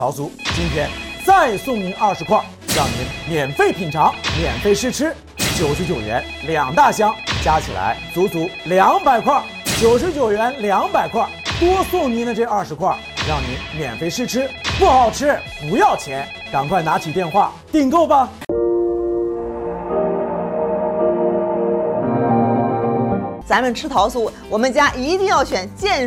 桃酥今天再送您20块，让您免费品尝、免费试吃，99元2大箱，加起来足足200块，99元200块，多送您的这20块，让您免费试吃，不好吃不要钱，赶快拿起电话订购吧。 咱们吃桃酥，我们家一定要选健